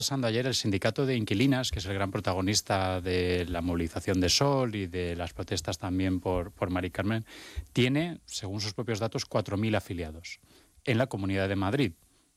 Pasando ayer, el sindicato de inquilinas, que es el gran protagonista de la movilización de Sol y de las protestas también por Mari Carmen, tiene, según sus propios datos, 4.000 afiliados en la Comunidad de Madrid.